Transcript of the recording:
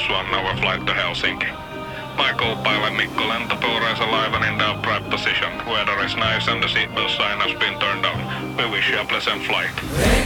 minus 1 hour flight to Helsinki. My co-pilot Mikko Lentopuura is alive and in the upright position. Weather is nice and the seatbelt sign has been turned on. We wish you a pleasant flight.